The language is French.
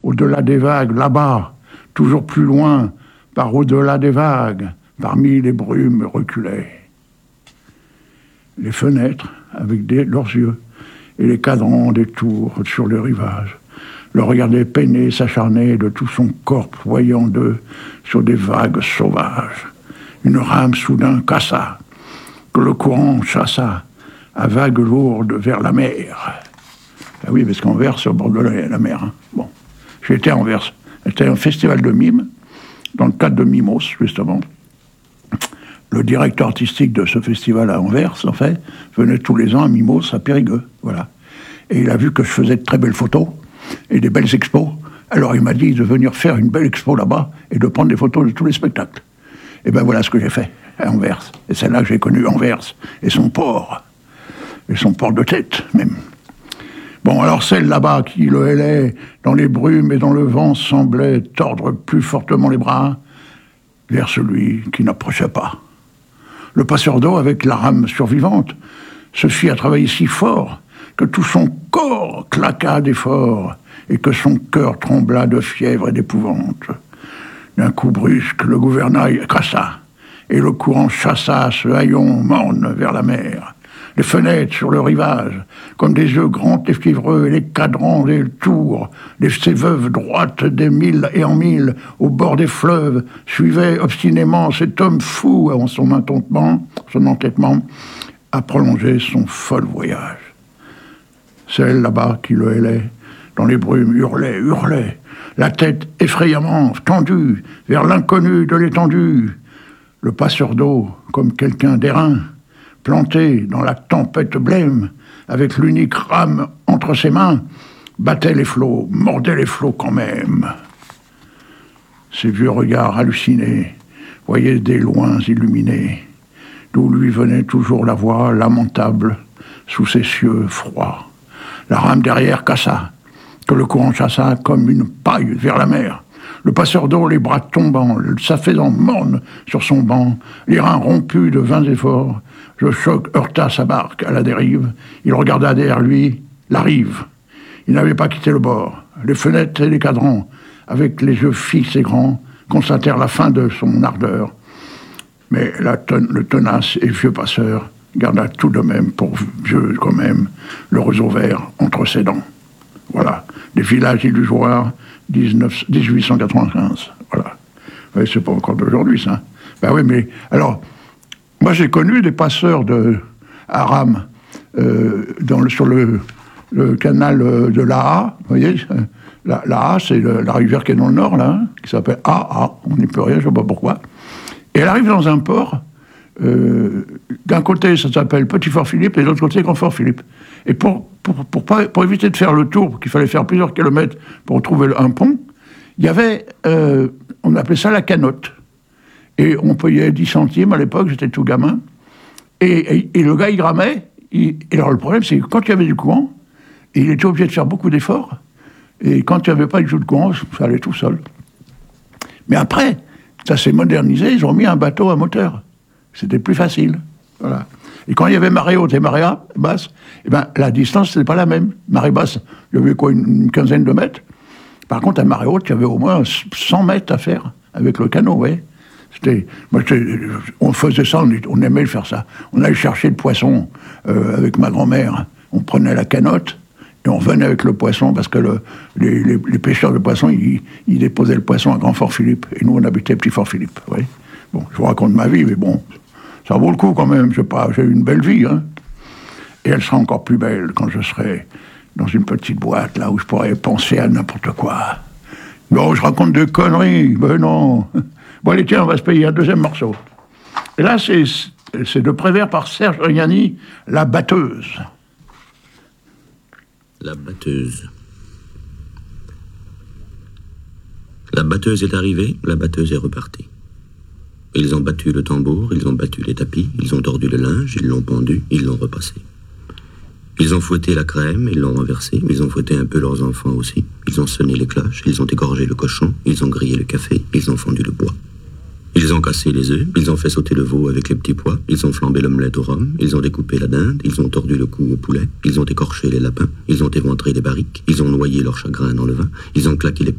au-delà des vagues, là-bas, toujours plus loin, par au-delà des vagues, parmi les brumes reculaient. Les fenêtres, avec leurs yeux, et les cadrans des tours sur le rivage, le regardaient peiner, s'acharner de tout son corps ployant d'eux sur des vagues sauvages. Une rame soudain cassa, que le courant chassa, à vagues lourdes vers la mer. Ah oui, parce qu'Anvers, c'est au bord de la mer. Hein. Bon, j'étais à Anvers. C'était un festival de mime, dans le cadre de Mimos, justement. Le directeur artistique de ce festival à Anvers, en fait, venait tous les ans à Mimos, à Périgueux, voilà. Et il a vu que je faisais de très belles photos et des belles expos. Alors il m'a dit de venir faire une belle expo là-bas et de prendre des photos de tous les spectacles. Et ben voilà ce que j'ai fait à Anvers. Et c'est là que j'ai connu Anvers et son port de tête même. Bon, alors celle là-bas qui le hélait dans les brumes et dans le vent semblait tordre plus fortement les bras vers celui qui n'approchait pas. Le passeur d'eau, avec la rame survivante, se fit à travailler si fort que tout son corps claqua d'effort et que son cœur trembla de fièvre et d'épouvante. D'un coup brusque, le gouvernail crassa et le courant chassa ce haillon morne vers la mer. Les fenêtres sur le rivage, comme des yeux grands et fiévreux, et les cadrans des tours, ces veuves droites des milles et en milles, au bord des fleuves, suivaient obstinément cet homme fou en son entêtement, à prolonger son fol voyage. Celle là-bas qui le hélait, dans les brumes, hurlait, la tête effrayamment tendue vers l'inconnu de l'étendue. Le passeur d'eau, comme quelqu'un d'airain, planté dans la tempête blême, avec l'unique rame entre ses mains, battait les flots, mordait les flots quand même. Ses vieux regards hallucinés voyaient des loins illuminés, d'où lui venait toujours la voix lamentable sous ses cieux froids. La rame derrière cassa, que le courant chassa comme une paille vers la mer. Le passeur d'eau, les bras tombants, s'affaisant morne sur son banc, les reins rompus de vains efforts, le choc heurta sa barque à la dérive. Il regarda derrière lui la rive. Il n'avait pas quitté le bord. Les fenêtres et les cadrans, avec les yeux fixes et grands, constatèrent la fin de son ardeur. Mais le tenace et vieux passeur garda tout de même pour vieux quand même le roseau vert entre ses dents. Voilà, les villages illusoires 1895. Voilà. Oui, c'est pas encore d'aujourd'hui, ça. Ben oui, mais alors, moi j'ai connu des passeurs à rame sur le canal de l'Aa. Vous voyez, l'Aa, c'est la rivière qui est dans le nord, là, qui s'appelle Aa. On n'y peut rien, je ne sais pas pourquoi. Et elle arrive dans un port. D'un côté, ça s'appelle Petit Fort Philippe, et de l'autre côté, Grand Fort Philippe. Et pour éviter de faire le tour, qu'il fallait faire plusieurs kilomètres pour trouver un pont, il y avait, on appelait ça la canotte. Et on payait 10 centimes à l'époque, j'étais tout gamin. Et le gars, il ramait. Et alors le problème, c'est que quand il y avait du courant, il était obligé de faire beaucoup d'efforts. Et quand il n'y avait pas du tout de courant, ça allait tout seul. Mais après, ça s'est modernisé, ils ont mis un bateau à moteur. C'était plus facile. Voilà. Et quand il y avait marée haute et marée basse, eh ben, la distance, c'était pas la même. Marée basse, il y avait quoi, une quinzaine de mètres. Par contre, à marée haute, il y avait au moins 100 mètres à faire avec le canot, ouais. On faisait ça, on aimait faire ça. On allait chercher le poisson avec ma grand-mère. On prenait la canotte et on venait avec le poisson parce que les pêcheurs de poissons, ils déposaient le poisson à Grand Fort Philippe. Et nous, on habitait Petit Fort Philippe. Ouais. Bon, je vous raconte ma vie, mais bon, ça vaut le coup quand même. Je sais pas, j'ai eu une belle vie, hein. Et elle sera encore plus belle quand je serai dans une petite boîte, là, où je pourrais penser à n'importe quoi. Bon, je raconte des conneries, mais non. Bon, allez, tiens, on va se payer un deuxième morceau. Et là, c'est de Prévert par Serge Rignani, La Batteuse. La batteuse. La batteuse est arrivée, la batteuse est repartie. Ils ont battu le tambour, ils ont battu les tapis, ils ont tordu le linge, ils l'ont pendu, ils l'ont repassé. Ils ont fouetté la crème, ils l'ont renversée, ils ont fouetté un peu leurs enfants aussi. Ils ont sonné les cloches, ils ont égorgé le cochon, ils ont grillé le café, ils ont fondu le bois. Ils ont cassé les œufs, ils ont fait sauter le veau avec les petits pois, ils ont flambé l'omelette au rhum, ils ont découpé la dinde, ils ont tordu le cou au poulet, ils ont écorché les lapins, ils ont éventré les barriques, ils ont noyé leur chagrin dans le vin, ils ont claqué les